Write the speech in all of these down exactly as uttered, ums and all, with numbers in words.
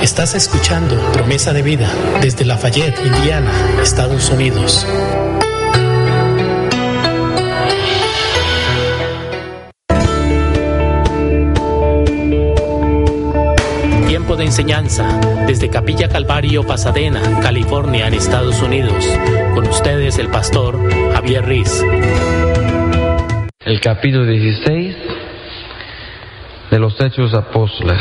Estás escuchando Promesa de Vida desde Lafayette, Indiana, Estados Unidos. Tiempo de enseñanza desde Capilla Calvario, Pasadena, California, en Estados Unidos. Con ustedes el pastor Javier Riz. El capítulo dieciséis de los Hechos Apóstoles.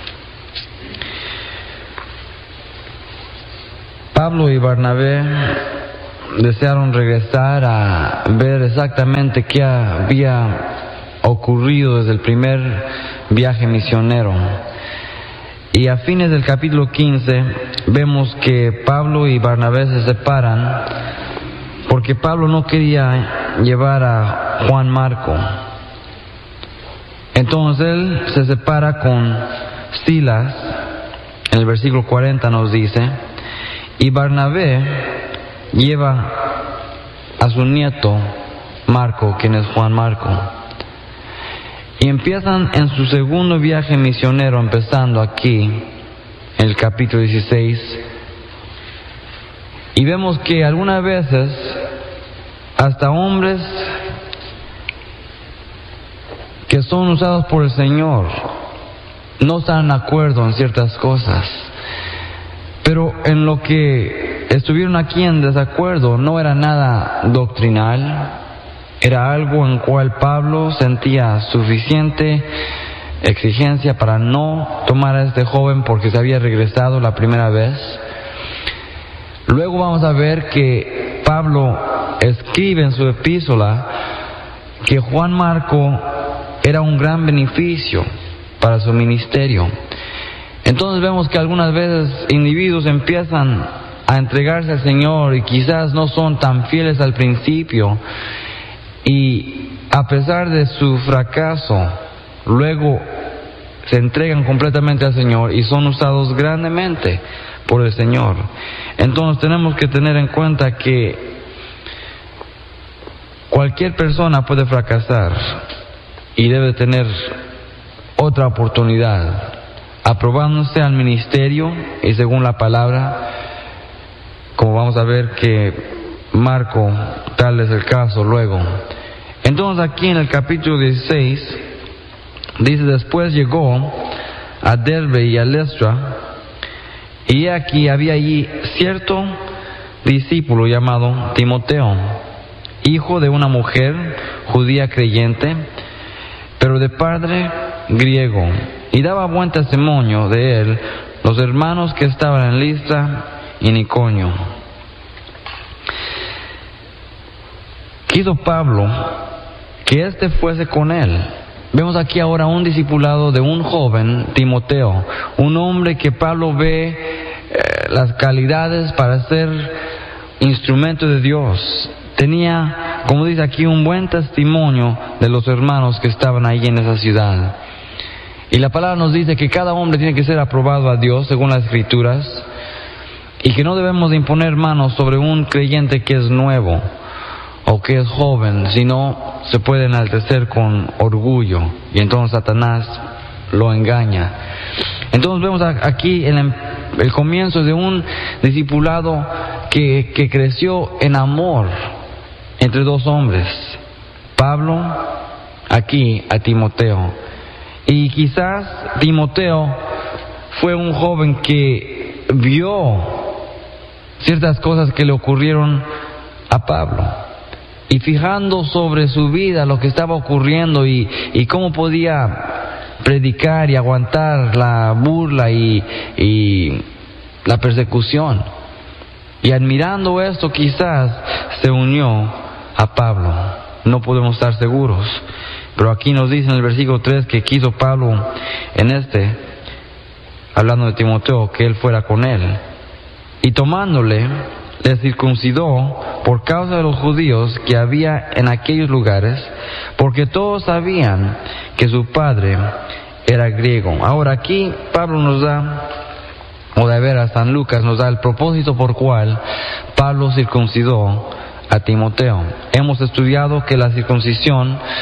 Pablo y Bernabé desearon regresar a ver exactamente qué había ocurrido desde el primer viaje misionero. Y a fines del capítulo quince vemos que Pablo y Bernabé se separan porque Pablo no quería llevar a Juan Marco. Entonces él se separa con Silas, en el versículo cuarenta nos dice, y Bernabé lleva a su nieto Marco, quien es Juan Marco. Y empiezan en su segundo viaje misionero, empezando aquí, en el capítulo dieciséis. Y vemos que algunas veces hasta hombres que son usados por el Señor no están de acuerdo en ciertas cosas. Pero en lo que estuvieron aquí en desacuerdo no era nada doctrinal. Era algo en cual Pablo sentía suficiente exigencia para no tomar a este joven porque se había regresado la primera vez. Luego vamos a ver que Pablo escribe en su epístola que Juan Marco era un gran beneficio para su ministerio. Entonces vemos que algunas veces individuos empiezan a entregarse al Señor y quizás no son tan fieles al principio. Y a pesar de su fracaso, luego se entregan completamente al Señor y son usados grandemente por el Señor. Entonces tenemos que tener en cuenta que cualquier persona puede fracasar y debe tener otra oportunidad, aprobándose al ministerio y según la palabra, como vamos a ver que Marco, tal es el caso luego. Entonces aquí en el capítulo dieciséis, dice, después llegó a Derbe y a Listra, y aquí había allí cierto discípulo llamado Timoteo, hijo de una mujer judía creyente, pero de padre griego, y daba buen testimonio de él los hermanos que estaban en Listra y Iconio. Quiso Pablo que éste fuese con él. Vemos aquí ahora un discipulado de un joven, Timoteo, un hombre que Pablo ve eh, las calidades para ser instrumento de Dios. Tenía, como dice aquí, un buen testimonio de los hermanos que estaban ahí en esa ciudad. Y la palabra nos dice que cada hombre tiene que ser aprobado a Dios según las Escrituras y que no debemos de imponer manos sobre un creyente que es nuevo o que es joven, sino se puede enaltecer con orgullo y entonces Satanás lo engaña. Entonces vemos aquí el, el comienzo de un discipulado que, que creció en amor entre dos hombres, Pablo aquí a Timoteo. Y quizás Timoteo fue un joven que vio ciertas cosas que le ocurrieron a Pablo. Y fijando sobre su vida lo que estaba ocurriendo y, y cómo podía predicar y aguantar la burla y, y la persecución. Y admirando esto quizás se unió a Pablo. No podemos estar seguros. Pero aquí nos dice en el versículo tres que quiso Pablo en este, hablando de Timoteo, que él fuera con él. Y tomándole, le circuncidó por causa de los judíos que había en aquellos lugares, porque todos sabían que su padre era griego. Ahora aquí Pablo nos da, o de veras San Lucas nos da el propósito por cual Pablo circuncidó a Timoteo. Hemos estudiado que la circuncisión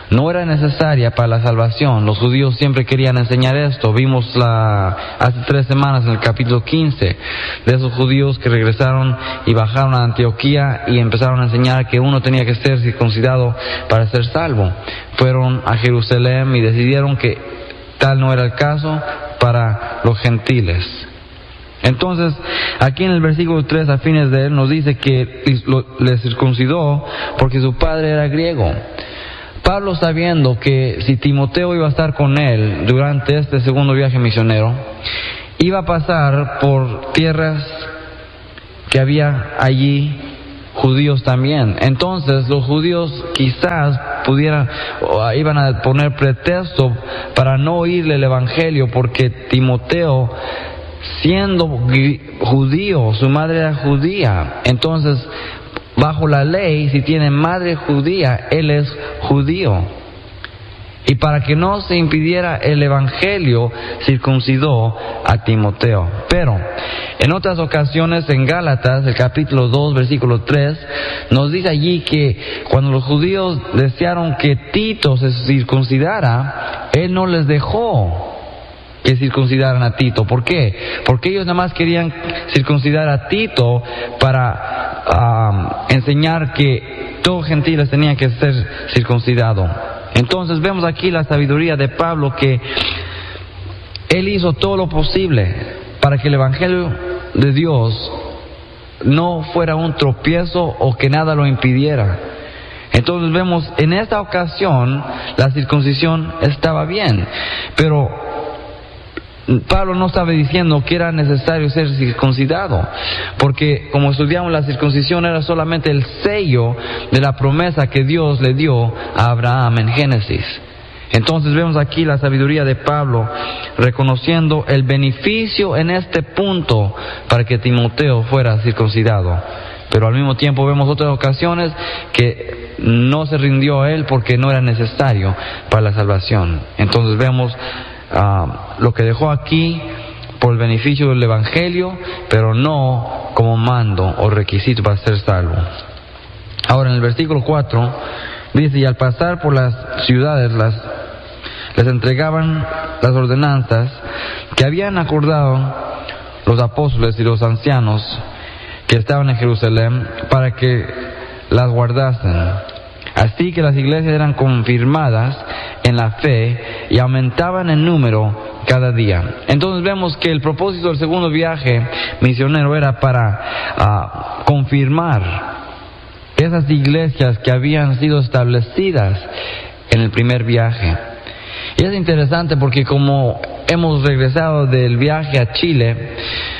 no era necesaria para la salvación. Los judíos siempre querían enseñar esto. Vimos la, hace tres semanas en el capítulo quince de esos judíos que regresaron y bajaron a Antioquía y empezaron a enseñar que uno tenía que ser circuncidado para ser salvo. Fueron a Jerusalén y decidieron que tal no era el caso para los gentiles. Entonces, aquí en el versículo tres, a fines de él, nos dice que le circuncidó porque su padre era griego. Pablo, sabiendo que si Timoteo iba a estar con él durante este segundo viaje misionero, iba a pasar por tierras que había allí judíos también. Entonces los judíos quizás pudieran, o iban a poner pretexto para no oírle el evangelio, porque Timoteo, siendo judío, su madre era judía. Entonces, bajo la ley, si tiene madre judía, él es judío. Y para que no se impidiera el evangelio, circuncidó a Timoteo. Pero en otras ocasiones, en Gálatas, el capítulo dos, versículo tres, nos dice allí que cuando los judíos desearon que Tito se circuncidara, él no les dejó que circuncidaran a Tito. ¿Por qué? Porque ellos nada más querían circuncidar a Tito para uh, enseñar que todos gentiles tenían que ser circuncidados. Entonces vemos aquí la sabiduría de Pablo, que él hizo todo lo posible para que el evangelio de Dios no fuera un tropiezo o que nada lo impidiera. Entonces vemos, en esta ocasión la circuncisión estaba bien, pero Pablo no estaba diciendo que era necesario ser circuncidado, porque como estudiamos, la circuncisión era solamente el sello de la promesa que Dios le dio a Abraham en Génesis. Entonces vemos aquí la sabiduría de Pablo, reconociendo el beneficio en este punto para que Timoteo fuera circuncidado. Pero al mismo tiempo vemos otras ocasiones que no se rindió a él porque no era necesario para la salvación. Entonces vemos Uh, lo que dejó aquí por el beneficio del evangelio, pero no como mando o requisito para ser salvo. Ahora, en el versículo cuatro dice: y al pasar por las ciudades las, les entregaban las ordenanzas que habían acordado los apóstoles y los ancianos que estaban en Jerusalén, para que las guardasen. Así que las iglesias eran confirmadas en la fe y aumentaban en número cada día. Entonces vemos que el propósito del segundo viaje misionero era para uh, confirmar esas iglesias que habían sido establecidas en el primer viaje. Y es interesante porque como hemos regresado del viaje a Chile,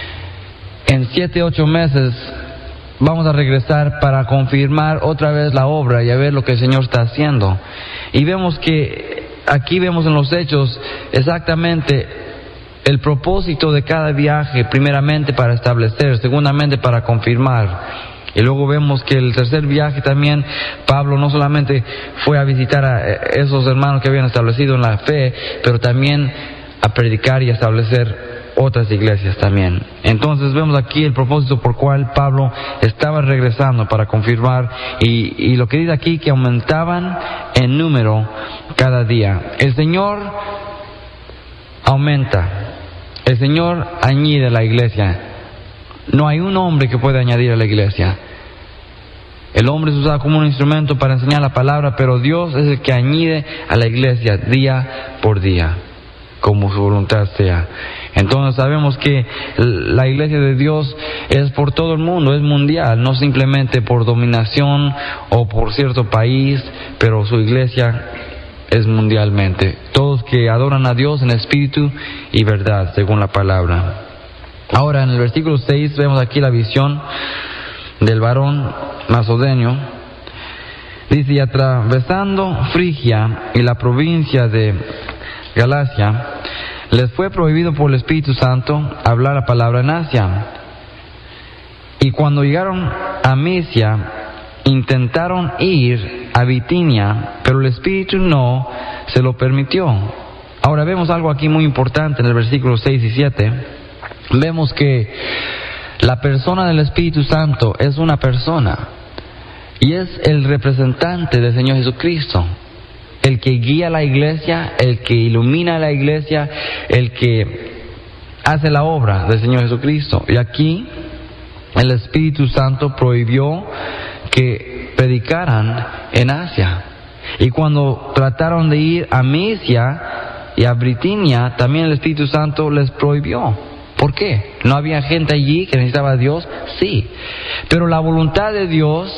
en siete, ocho meses vamos a regresar para confirmar otra vez la obra y a ver lo que el Señor está haciendo. Y vemos que aquí vemos en los Hechos exactamente el propósito de cada viaje: primeramente para establecer, segundamente para confirmar. Y luego vemos que el tercer viaje también, Pablo no solamente fue a visitar a esos hermanos que habían establecido en la fe, pero también a predicar y a establecer otras iglesias también. Entonces vemos aquí el propósito por cual Pablo estaba regresando, para confirmar, y, y lo que dice aquí, que aumentaban en número cada día. El Señor aumenta, el Señor añade a la iglesia. No hay un hombre que pueda añadir a la iglesia. El hombre es usado como un instrumento para enseñar la palabra, pero Dios es el que añade a la iglesia día por día, como su voluntad sea. Entonces sabemos que la iglesia de Dios es por todo el mundo, es mundial, no simplemente por dominación o por cierto país, pero su iglesia es mundialmente. Todos que adoran a Dios en espíritu y verdad, según la palabra. Ahora, en el versículo seis vemos aquí la visión del varón macedonio. Dice: y atravesando Frigia y la provincia de Galacia, les fue prohibido por el Espíritu Santo hablar la palabra en Asia. Y cuando llegaron a Misia, intentaron ir a Bitinia, pero el Espíritu no se lo permitió. Ahora vemos algo aquí muy importante en el versículo seis y siete. Vemos que la persona del Espíritu Santo es una persona, y es el representante del Señor Jesucristo. el que guía la iglesia, el que ilumina la iglesia, el que hace la obra del Señor Jesucristo. Y aquí el Espíritu Santo prohibió que predicaran en Asia. Y cuando trataron de ir a Misia y a Bitinia, también el Espíritu Santo les prohibió. ¿Por qué? ¿No había gente allí que necesitaba a Dios? Sí. Pero la voluntad de Dios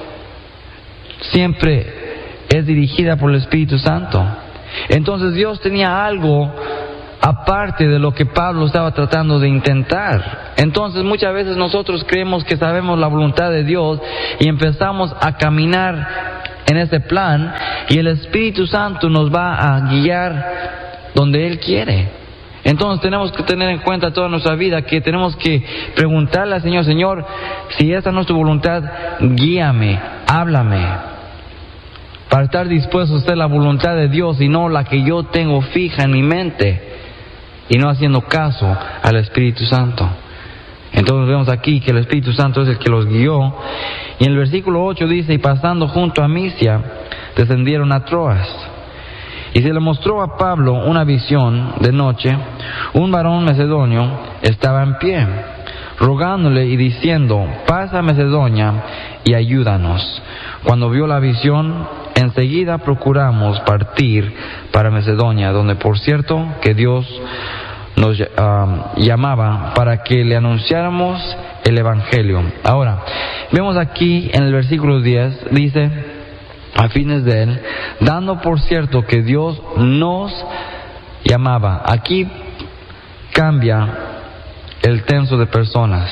siempre es dirigida por el Espíritu Santo. Entonces Dios tenía algo aparte de lo que Pablo estaba tratando de intentar. Entonces muchas veces nosotros creemos que sabemos la voluntad de Dios y empezamos a caminar en ese plan, y el Espíritu Santo nos va a guiar donde Él quiere. Entonces tenemos que tener en cuenta toda nuestra vida que tenemos que preguntarle al Señor: Señor, si esta no es tu voluntad, guíame, háblame, para estar dispuesto a hacer la voluntad de Dios y no la que yo tengo fija en mi mente, y no haciendo caso al Espíritu Santo. Entonces vemos aquí que el Espíritu Santo es el que los guió. Y en el versículo ocho dice: y pasando junto a Misia, descendieron a Troas. Y se le mostró a Pablo una visión de noche. Un varón macedonio estaba en pie, rogándole y diciendo: pasa a Macedonia y ayúdanos. Cuando vio la visión, enseguida procuramos partir para Macedonia, donde por cierto que Dios nos uh, llamaba para que le anunciáramos el Evangelio. Ahora, vemos aquí en el versículo diez, dice, a fines de él, dando por cierto que Dios nos llamaba. Aquí cambia el tenso de personas.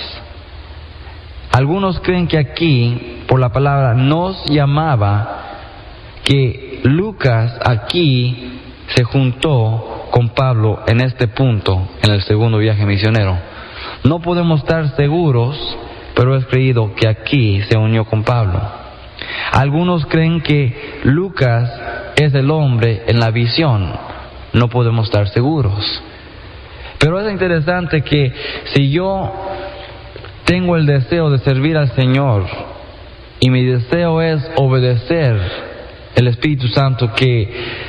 Algunos creen que aquí, por la palabra nos llamaba, que Lucas aquí se juntó con Pablo en este punto, en el segundo viaje misionero. No podemos estar seguros, pero es creído que aquí se unió con Pablo. Algunos creen que Lucas es el hombre en la visión. No podemos estar seguros. Pero es interesante que si yo tengo el deseo de servir al Señor y mi deseo es obedecer el Espíritu Santo, que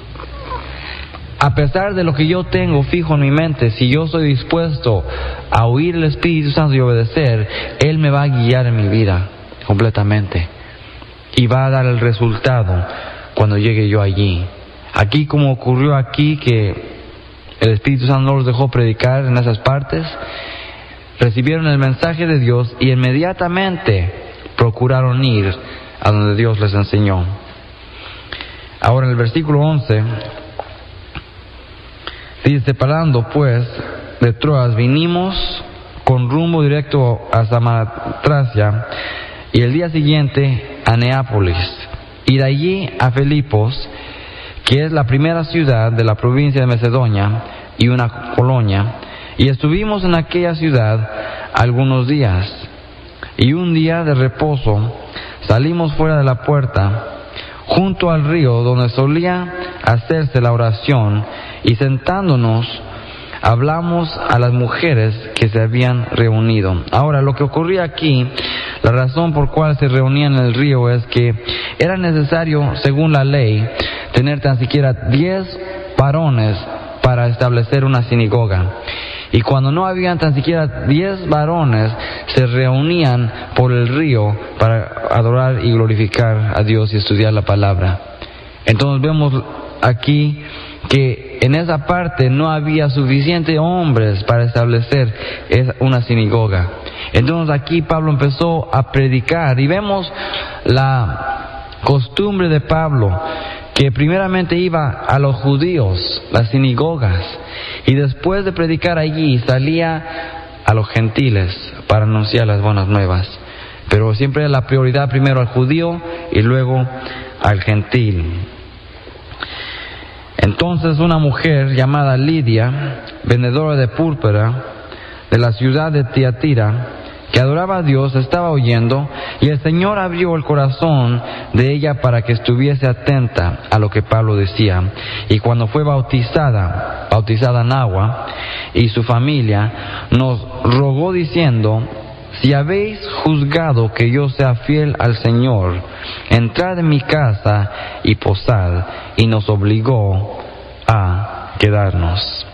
a pesar de lo que yo tengo fijo en mi mente, si yo estoy dispuesto a oír el Espíritu Santo y obedecer, Él me va a guiar en mi vida completamente. Y va a dar el resultado cuando llegue yo allí. Aquí, como ocurrió aquí, que el Espíritu Santo no los dejó predicar en esas partes, recibieron el mensaje de Dios y inmediatamente procuraron ir a donde Dios les enseñó. Ahora en el versículo once, dice: separando pues de Troas, vinimos con rumbo directo a Samotracia, y el día siguiente a Neápolis, y de allí a Filipos, que es la primera ciudad de la provincia de Macedonia y una colonia, y estuvimos en aquella ciudad algunos días. Y un día de reposo salimos fuera de la puerta, junto al río donde solía hacerse la oración, y sentándonos hablamos a las mujeres que se habían reunido. Ahora, lo que ocurría aquí, la razón por cual se reunían en el río es que era necesario, según la ley, tener tan siquiera diez varones para establecer una sinagoga. Y cuando no habían tan siquiera diez varones, se reunían por el río para adorar y glorificar a Dios y estudiar la palabra. Entonces vemos aquí que en esa parte no había suficientes hombres para establecer una sinagoga. Entonces aquí Pablo empezó a predicar, y vemos la costumbre de Pablo, que primeramente iba a los judíos, las sinagogas, y después de predicar allí salía a los gentiles para anunciar las buenas nuevas. Pero siempre la prioridad primero al judío y luego al gentil. Entonces una mujer llamada Lidia, vendedora de púrpura de la ciudad de Tiatira, que adoraba a Dios, estaba oyendo, y el Señor abrió el corazón de ella para que estuviese atenta a lo que Pablo decía. Y cuando fue bautizada, bautizada en agua, y su familia, nos rogó diciendo: si habéis juzgado que yo sea fiel al Señor, entrad en mi casa y posad, y nos obligó a quedarnos.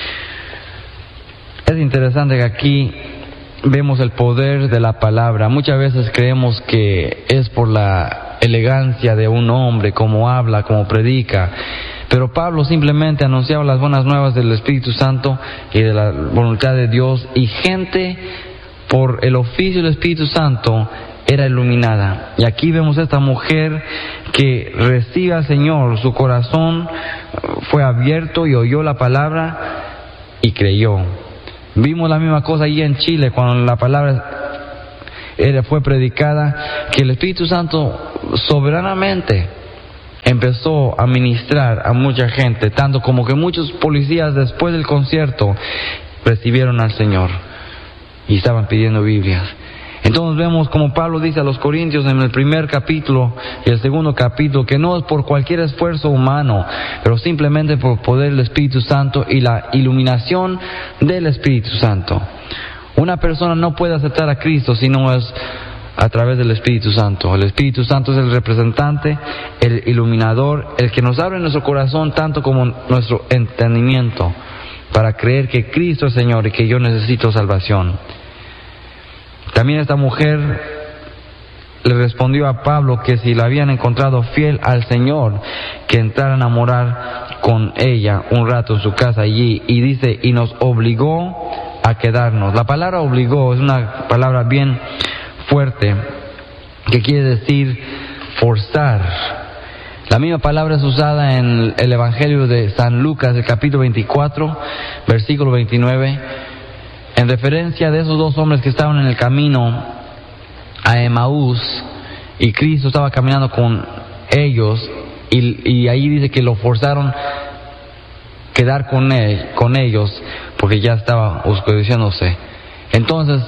Es interesante que aquí vemos el poder de la palabra. Muchas veces creemos que es por la elegancia de un hombre, como habla, como predica, pero Pablo simplemente anunciaba las buenas nuevas del Espíritu Santo y de la voluntad de Dios, y gente por el oficio del Espíritu Santo era iluminada. Y aquí vemos a esta mujer que recibe al Señor, su corazón fue abierto y oyó la palabra y creyó. Vimos la misma cosa allí en Chile cuando la palabra era, fue predicada, que el Espíritu Santo soberanamente empezó a ministrar a mucha gente, tanto como que muchos policías después del concierto recibieron al Señor y estaban pidiendo Biblias. Entonces vemos como Pablo dice a los Corintios en el primer capítulo y el segundo capítulo, que no es por cualquier esfuerzo humano, pero simplemente por poder del Espíritu Santo y la iluminación del Espíritu Santo. Una persona no puede aceptar a Cristo si no es a través del Espíritu Santo. El Espíritu Santo es el representante, el iluminador, el que nos abre nuestro corazón tanto como nuestro entendimiento para creer que Cristo es Señor y que yo necesito salvación. También esta mujer le respondió a Pablo que si la habían encontrado fiel al Señor, que entraran a morar con ella un rato en su casa allí, y dice, y nos obligó a quedarnos. La palabra obligó es una palabra bien fuerte, que quiere decir forzar. La misma palabra es usada en el Evangelio de San Lucas, el capítulo veinticuatro, versículo veintinueve, en referencia de esos dos hombres que estaban en el camino a Emaús, y Cristo estaba caminando con ellos, y, y ahí dice que lo forzaron quedar con él, con ellos, porque ya estaba oscureciéndose. Entonces,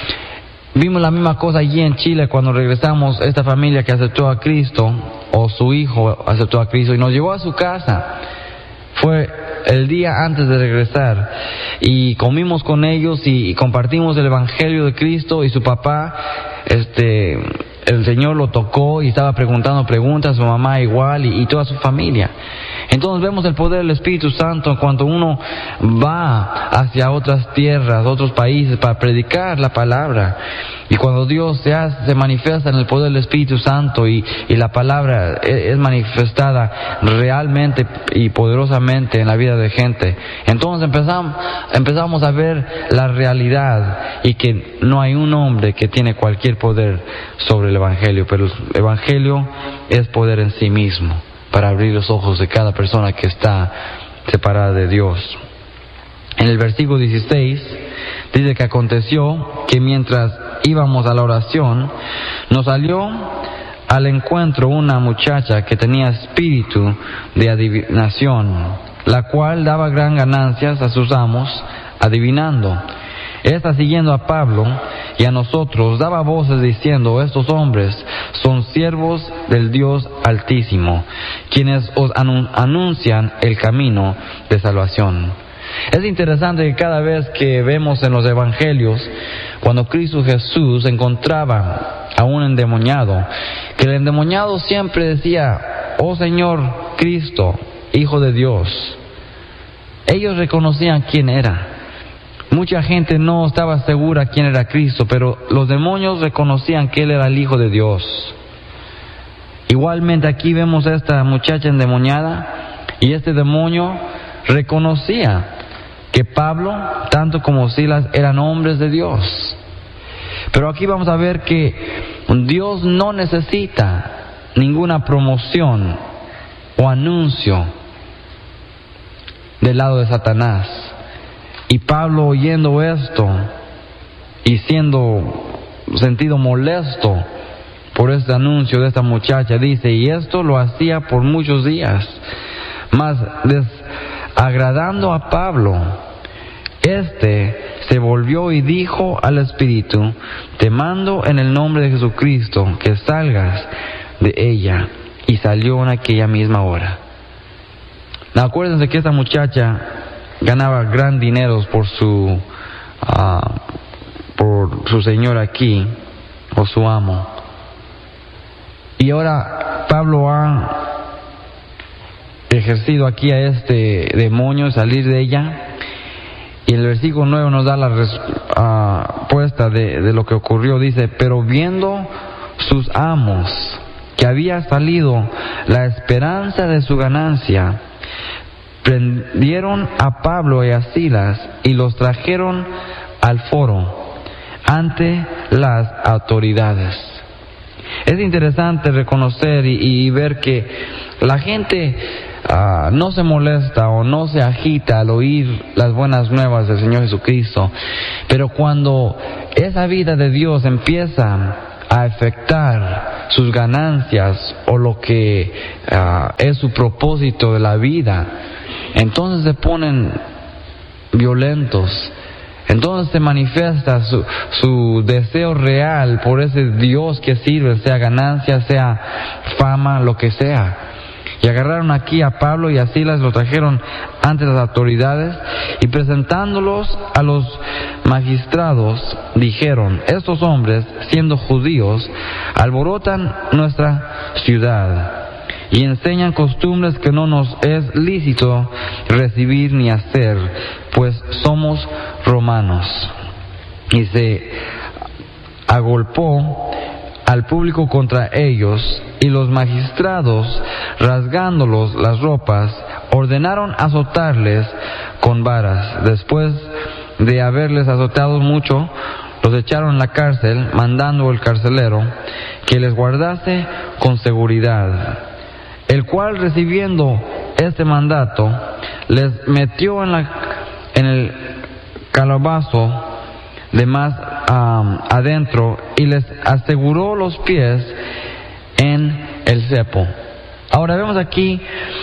vimos la misma cosa allí en Chile cuando regresamos, esta familia que aceptó a Cristo, o su hijo aceptó a Cristo, y nos llevó a su casa. Fue el día antes de regresar, y comimos con ellos y, y compartimos el Evangelio de Cristo, y su papá, este, el Señor lo tocó y estaba preguntando preguntas, su mamá igual, y, y toda su familia. Entonces vemos el poder del Espíritu Santo cuando uno va hacia otras tierras, otros países para predicar la palabra, y cuando Dios se, hace, se manifiesta en el poder del Espíritu Santo y, y la palabra es, es manifestada realmente y poderosamente en la vida de gente. Entonces empezamos, empezamos a ver la realidad y que no hay un hombre que tiene cualquier poder sobre el Evangelio, pero el Evangelio es poder en sí mismo, para abrir los ojos de cada persona que está separada de Dios. En el versículo dieciséis dice que aconteció que mientras íbamos a la oración, nos salió al encuentro una muchacha que tenía espíritu de adivinación, la cual daba gran ganancias a sus amos adivinando. Esta, siguiendo a Pablo y a nosotros, daba voces diciendo, estos hombres son siervos del Dios Altísimo, quienes os anuncian el camino de salvación. Es interesante que cada vez que vemos en los evangelios, cuando Cristo Jesús encontraba a un endemoniado, que el endemoniado siempre decía, oh Señor Cristo, Hijo de Dios. Ellos reconocían quién era. Mucha gente no estaba segura quién era Cristo, pero los demonios reconocían que Él era el Hijo de Dios. Igualmente aquí vemos a esta muchacha endemoniada, y este demonio reconocía que Pablo, tanto como Silas, eran hombres de Dios. Pero aquí vamos a ver que Dios no necesita ninguna promoción o anuncio del lado de Satanás. Y Pablo, oyendo esto y siendo sentido molesto por este anuncio de esta muchacha, dice, y esto lo hacía por muchos días, mas desagradando a Pablo, este se volvió y dijo al espíritu, te mando en el nombre de Jesucristo que salgas de ella, y salió en aquella misma hora. Now, acuérdense que esta muchacha ganaba gran dinero por su uh, por su señor aquí, o su amo. Y ahora Pablo ha ejercido aquí a este demonio, salir de ella, y el versículo nueve nos da la respuesta de, de lo que ocurrió. Dice: pero viendo sus amos que había salido la esperanza de su ganancia, prendieron a Pablo y a Silas y los trajeron al foro ante las autoridades. Es interesante reconocer y, y ver que la gente uh, no se molesta o no se agita al oír las buenas nuevas del Señor Jesucristo, pero cuando esa vida de Dios empieza a afectar sus ganancias o lo que uh, es su propósito de la vida, entonces se ponen violentos. Entonces se manifiesta su, su deseo real por ese Dios que sirve, sea ganancia, sea fama, lo que sea. Y agarraron aquí a Pablo y a Silas, lo trajeron ante las autoridades, y presentándolos a los magistrados, dijeron: estos hombres, siendo judíos, alborotan nuestra ciudad y enseñan costumbres que no nos es lícito recibir ni hacer, pues somos romanos. Y se agolpó al público contra ellos, y los magistrados, rasgándolos las ropas, ordenaron azotarles con varas. Después de haberles azotado mucho, los echaron en la cárcel, mandando el carcelero que les guardase con seguridad, el cual, recibiendo este mandato, les metió en la en el calabozo de más um, adentro, y les aseguró los pies en el cepo. Ahora vemos aquí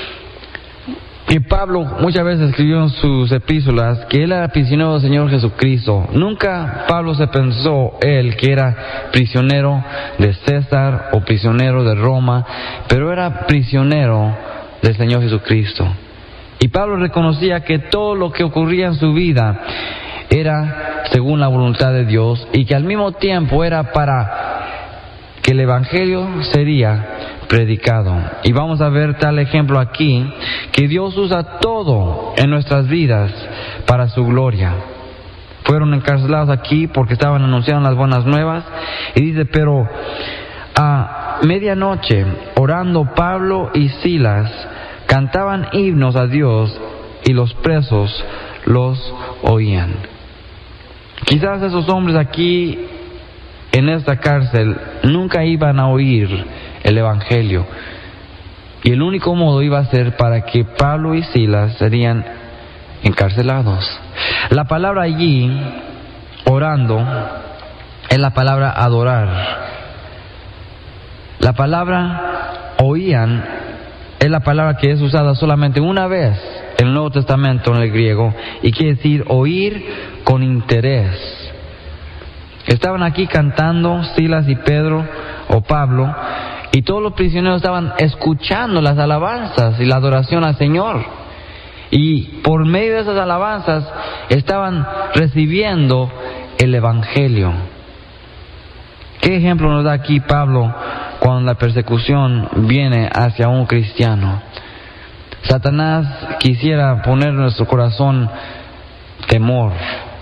que Pablo muchas veces escribió en sus epístolas que él era prisionero del Señor Jesucristo. Nunca Pablo se pensó él que era prisionero de César o prisionero de Roma, pero era prisionero del Señor Jesucristo. Y Pablo reconocía que todo lo que ocurría en su vida era según la voluntad de Dios, y que al mismo tiempo era para que el Evangelio sería predicado. Y vamos a ver tal ejemplo aquí, que Dios usa todo en nuestras vidas para su gloria. Fueron encarcelados aquí porque estaban anunciando las buenas nuevas, y dice: pero a medianoche, orando Pablo y Silas, cantaban himnos a Dios, y los presos los oían. Quizás esos hombres aquí en esta cárcel nunca iban a oír el Evangelio, y el único modo iba a ser para que Pablo y Silas serían encarcelados. La palabra allí, orando, es la palabra adorar. La palabra oían es la palabra que es usada solamente una vez en el Nuevo Testamento en el griego, y quiere decir oír con interés. Estaban aquí cantando Silas y Pedro o Pablo, y todos los prisioneros estaban escuchando las alabanzas y la adoración al Señor, y por medio de esas alabanzas estaban recibiendo el Evangelio. ¿Qué ejemplo nos da aquí Pablo cuando la persecución viene hacia un cristiano? Satanás quisiera poner en nuestro corazón temor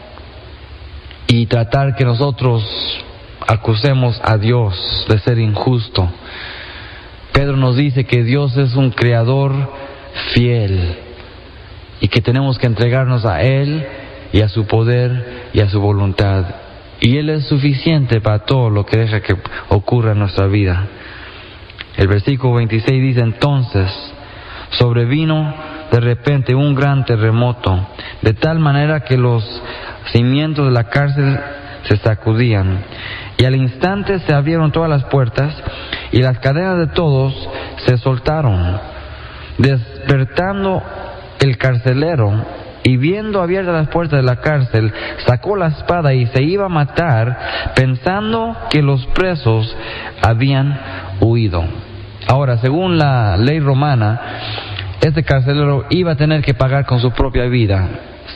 y tratar que nosotros acusemos a Dios de ser injusto. Pedro nos dice que Dios es un creador fiel y que tenemos que entregarnos a Él y a su poder y a su voluntad. Y Él es suficiente para todo lo que deja que ocurra en nuestra vida. El versículo veintiséis dice: entonces sobrevino de repente un gran terremoto, de tal manera que los cimientos de la cárcel se sacudían, y al instante se abrieron todas las puertas, y las cadenas de todos se soltaron. Despertando el carcelero, y viendo abiertas las puertas de la cárcel, sacó la espada y se iba a matar, pensando que los presos habían huido. Ahora, según la ley romana, este carcelero iba a tener que pagar con su propia vida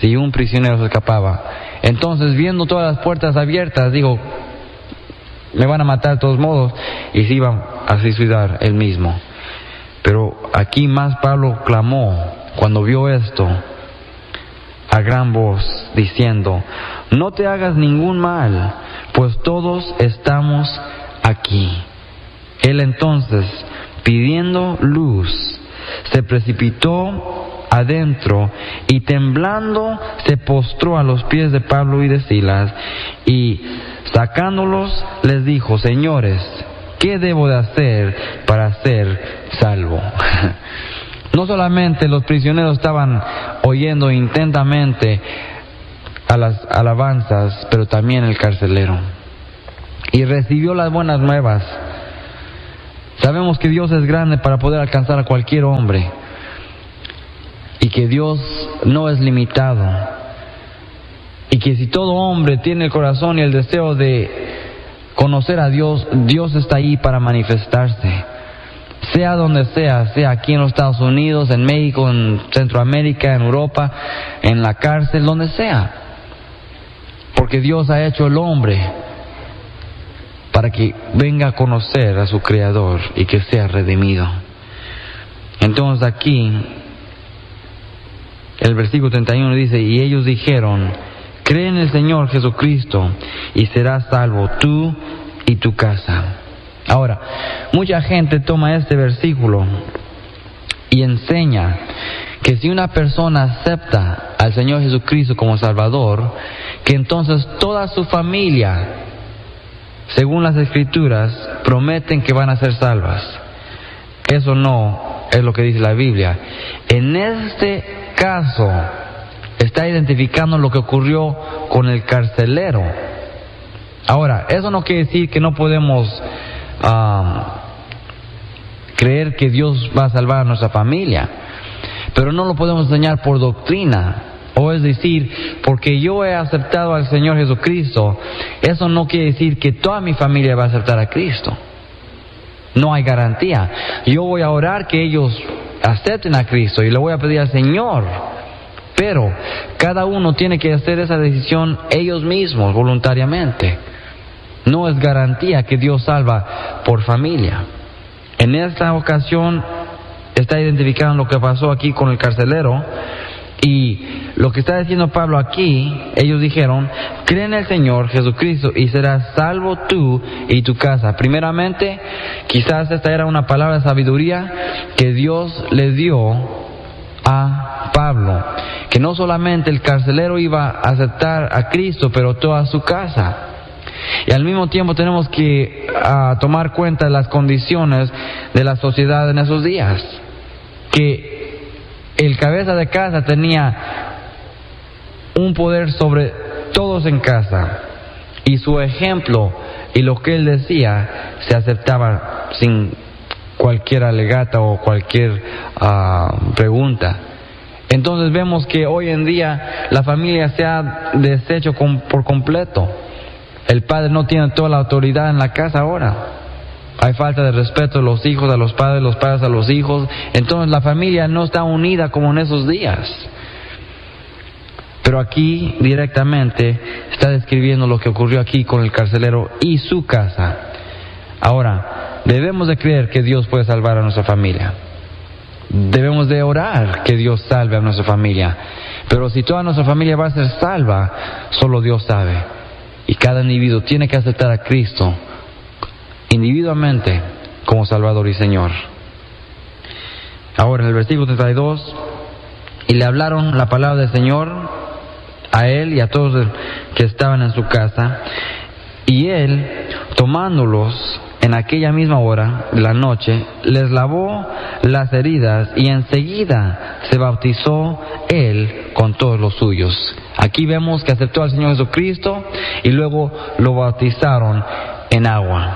si un prisionero se escapaba. Entonces, viendo todas las puertas abiertas, dijo, me van a matar de todos modos, y se iba a suicidar él mismo. Pero aquí más Pablo clamó cuando vio esto a gran voz, diciendo, no te hagas ningún mal, pues todos estamos aquí. Él entonces, pidiendo luz, se precipitó adentro y temblando se postró a los pies de Pablo y de Silas, y sacándolos les dijo, señores, ¿qué debo de hacer para ser salvo? No solamente los prisioneros estaban oyendo intentamente a las alabanzas, pero también el carcelero. Y recibió las buenas nuevas. Sabemos que Dios es grande para poder alcanzar a cualquier hombre, y que Dios no es limitado, y que si todo hombre tiene el corazón y el deseo de conocer a Dios, Dios está ahí para manifestarse, sea donde sea, sea aquí en los Estados Unidos, en México, en Centroamérica, en Europa, en la cárcel, donde sea, porque Dios ha hecho el hombre para que venga a conocer a su Creador y que sea redimido. Entonces aquí el versículo treinta y uno dice, y ellos dijeron, cree en el Señor Jesucristo y serás salvo tú y tu casa. Ahora, mucha gente toma este versículo y enseña que si una persona acepta al Señor Jesucristo como Salvador, que entonces toda su familia, según las Escrituras, prometen que van a ser salvas. Eso no es lo que dice la Biblia. En este caso está identificando lo que ocurrió con el carcelero. Ahora, eso no quiere decir que no podemos uh, creer que Dios va a salvar a nuestra familia, pero no lo podemos enseñar por doctrina. O es decir, porque yo he aceptado al Señor Jesucristo, eso no quiere decir que toda mi familia va a aceptar a Cristo. No hay garantía. Yo voy a orar que ellos acepten a Cristo y le voy a pedir al Señor, pero cada uno tiene que hacer esa decisión ellos mismos, voluntariamente. No es garantía que Dios salva por familia. En esta ocasión está identificando lo que pasó aquí con el carcelero. Y lo que está diciendo Pablo aquí, ellos dijeron, cree en el Señor Jesucristo y serás salvo tú y tu casa. Primeramente, quizás esta era una palabra de sabiduría que Dios le dio a Pablo, que no solamente el carcelero iba a aceptar a Cristo, pero toda su casa. Y al mismo tiempo tenemos que uh, tomar cuenta de las condiciones de la sociedad en esos días, que el cabeza de casa tenía un poder sobre todos en casa, y su ejemplo y lo que él decía se aceptaba sin cualquier alegata o cualquier uh, pregunta. Entonces vemos que hoy en día la familia se ha deshecho con, por completo. El padre no tiene toda la autoridad en la casa ahora. Hay falta de respeto de los hijos a los padres, los padres a los hijos. Entonces la familia no está unida como en esos días. Pero aquí directamente está describiendo lo que ocurrió aquí con el carcelero y su casa. Ahora, debemos de creer que Dios puede salvar a nuestra familia. Debemos de orar que Dios salve a nuestra familia. Pero si toda nuestra familia va a ser salva, solo Dios sabe. Y cada individuo tiene que aceptar a Cristo individualmente como Salvador y Señor. Ahora en el versículo treinta y dos, y le hablaron la palabra del Señor a él y a todos que estaban en su casa, y él, tomándolos en aquella misma hora de la noche, les lavó las heridas, y enseguida se bautizó él con todos los suyos. Aquí vemos que aceptó al Señor Jesucristo y luego lo bautizaron en agua.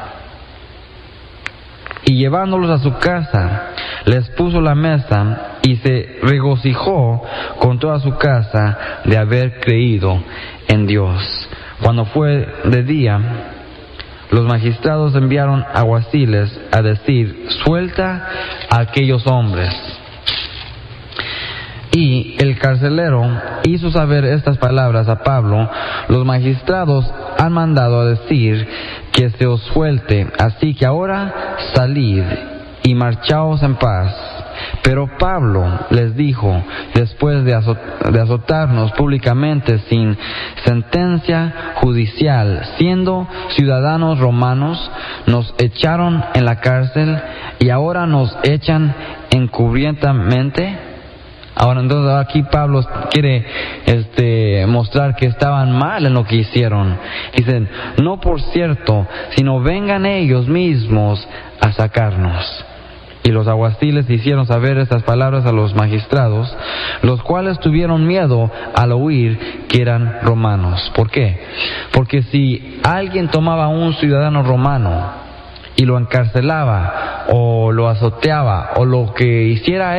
Y llevándolos a su casa, les puso la mesa y se regocijó con toda su casa de haber creído en Dios. Cuando fue de día, los magistrados enviaron alguaciles a decir, suelta a aquellos hombres. Y el carcelero hizo saber estas palabras a Pablo: los magistrados han mandado a decir que se os suelte, así que ahora salid y marchaos en paz. Pero Pablo les dijo, después de, azot de azotarnos públicamente sin sentencia judicial, siendo ciudadanos romanos, nos echaron en la cárcel y ahora nos echan encubiertamente. Ahora entonces aquí Pablo quiere este, mostrar que estaban mal en lo que hicieron. Dicen, no por cierto, sino vengan ellos mismos a sacarnos. Y los alguaciles hicieron saber estas palabras a los magistrados, los cuales tuvieron miedo al oír que eran romanos. ¿Por qué? Porque si alguien tomaba a un ciudadano romano y lo encarcelaba, o lo azoteaba, o lo que hiciera